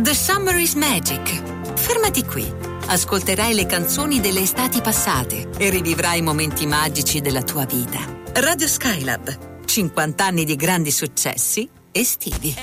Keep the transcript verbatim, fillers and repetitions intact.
The Summer is Magic. Fermati qui. Ascolterai le canzoni delle estati passate e rivivrai momenti magici della tua vita. Radio Skylab. cinquanta anni di grandi successi estivi.